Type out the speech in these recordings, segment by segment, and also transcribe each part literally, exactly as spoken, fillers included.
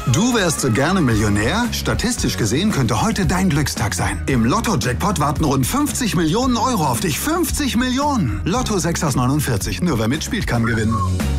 Du wärst so gerne Millionär? Statistisch gesehen könnte heute dein Glückstag sein. Im Lotto-Jackpot warten rund fünfzig Millionen Euro auf dich. fünfzig Millionen! Lotto sechs aus neunundvierzig. Nur wer mitspielt, kann gewinnen.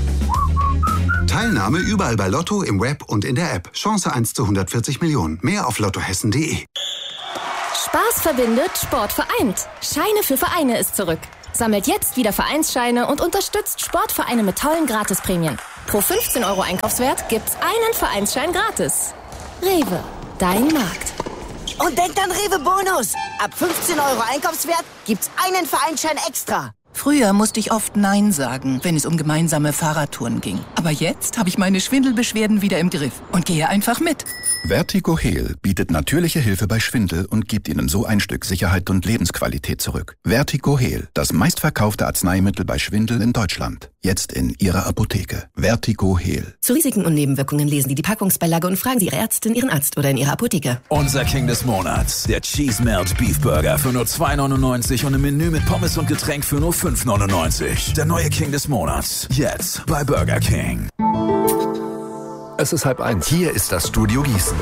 Teilnahme überall bei Lotto, im Web und in der App. Chance eins zu hundertvierzig Millionen. Mehr auf lottohessen punkt de. Spaß verbindet, Sport vereint. Scheine für Vereine ist zurück. Sammelt jetzt wieder Vereinsscheine und unterstützt Sportvereine mit tollen Gratisprämien. Pro fünfzehn Euro Einkaufswert gibt's einen Vereinsschein gratis. Rewe, dein Markt. Und denkt an Rewe Bonus. Ab fünfzehn Euro Einkaufswert gibt's einen Vereinsschein extra. Früher musste ich oft Nein sagen, wenn es um gemeinsame Fahrradtouren ging. Aber jetzt habe ich meine Schwindelbeschwerden wieder im Griff und gehe einfach mit. Vertigo Heal bietet natürliche Hilfe bei Schwindel und gibt Ihnen so ein Stück Sicherheit und Lebensqualität zurück. Vertigo Heal, das meistverkaufte Arzneimittel bei Schwindel in Deutschland. Jetzt in Ihrer Apotheke. Vertigo Heal. Zu Risiken und Nebenwirkungen lesen Sie die Packungsbeilage und fragen Sie Ihre Ärztin, Ihren Arzt oder in Ihrer Apotheke. Unser King des Monats, der Cheese Melt Beef Burger für nur zwei neunundneunzig und ein Menü mit Pommes und Getränk für nur fünf neunundneunzig. Der neue King des Monats, jetzt bei Burger King. Es ist halb eins. Hier ist das Studio Gießen.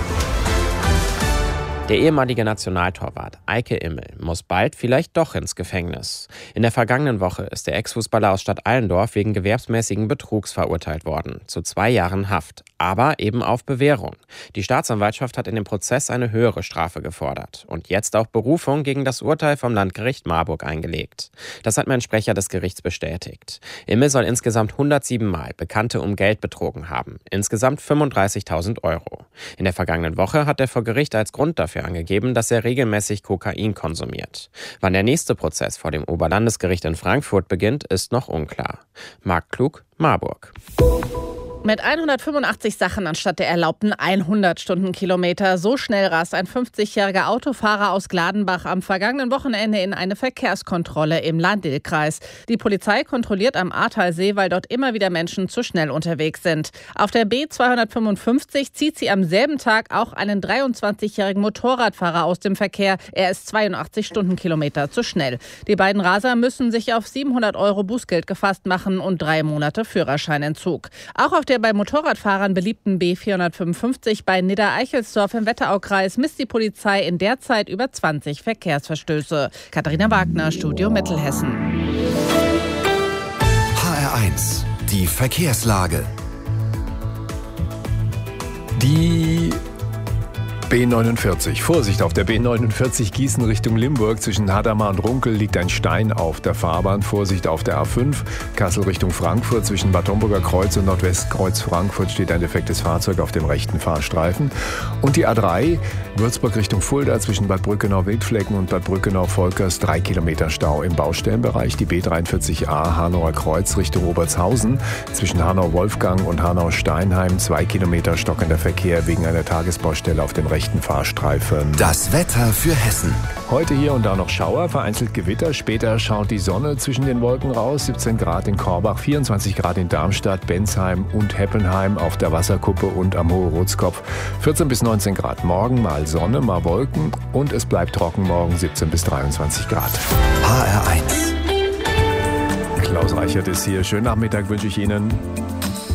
Der ehemalige Nationaltorwart Eike Immel muss bald vielleicht doch ins Gefängnis. In der vergangenen Woche ist der Ex-Fußballer aus Stadt Allendorf wegen gewerbsmäßigen Betrugs verurteilt worden, zu zwei Jahren Haft, aber eben auf Bewährung. Die Staatsanwaltschaft hat in dem Prozess eine höhere Strafe gefordert und jetzt auch Berufung gegen das Urteil vom Landgericht Marburg eingelegt. Das hat mir ein Sprecher des Gerichts bestätigt. Immel soll insgesamt hundertsieben Mal Bekannte um Geld betrogen haben, insgesamt fünfunddreißigtausend Euro. In der vergangenen Woche hat er vor Gericht als Grund dafür angegeben, dass er regelmäßig Kokain konsumiert. Wann der nächste Prozess vor dem Oberlandesgericht in Frankfurt beginnt, ist noch unklar. Marc Klug, Marburg. Mit hundertfünfundachtzig Sachen anstatt der erlaubten hundert Stundenkilometer. So schnell rast ein fünfzigjähriger Autofahrer aus Gladenbach am vergangenen Wochenende in eine Verkehrskontrolle im Lahn-Dill-Kreis. Die Polizei kontrolliert am Ahrtalsee, weil dort immer wieder Menschen zu schnell unterwegs sind. Auf der B zweihundertfünfundfünfzig zieht sie am selben Tag auch einen dreiundzwanzigjährigen Motorradfahrer aus dem Verkehr. Er ist zweiundachtzig Stundenkilometer zu schnell. Die beiden Raser müssen sich auf siebenhundert Euro Bußgeld gefasst machen und drei Monate Führerscheinentzug. Auch auf der bei Motorradfahrern beliebten B vierhundertfünfundfünfzig bei Niedereichelsdorf im Wetteraukreis misst die Polizei in der Zeit über zwanzig Verkehrsverstöße. Katharina Wagner, Studio Mittelhessen. H R eins, die Verkehrslage. Die B neunundvierzig. Vorsicht, auf der B neunundvierzig Gießen Richtung Limburg. Zwischen Hadamar und Runkel liegt ein Stein auf der Fahrbahn. Vorsicht auf der A fünf. Kassel Richtung Frankfurt. Zwischen Bad Homburger Kreuz und Nordwestkreuz Frankfurt steht ein defektes Fahrzeug auf dem rechten Fahrstreifen. Und die A drei. Würzburg Richtung Fulda. Zwischen Bad Brückenau-Wildflecken und Bad Brückenau-Volkers. Drei Kilometer Stau im Baustellenbereich. Die B dreiundvierzig A Hanauer Kreuz Richtung Obertshausen. Zwischen Hanau-Wolfgang und Hanau-Steinheim. Zwei Kilometer stockender Verkehr wegen einer Tagesbaustelle auf dem rechten Fahrstreifen. Das Wetter für Hessen. Heute hier und da noch Schauer, vereinzelt Gewitter. Später schaut die Sonne zwischen den Wolken raus. siebzehn Grad in Korbach, vierundzwanzig Grad in Darmstadt, Bensheim und Heppenheim auf der Wasserkuppe und am Hohe-Rotskopf. vierzehn bis neunzehn Grad morgen, mal Sonne, mal Wolken. Und es bleibt trocken morgen, siebzehn bis dreiundzwanzig Grad. H R eins. Klaus Reichert ist hier. Schönen Nachmittag wünsche ich Ihnen.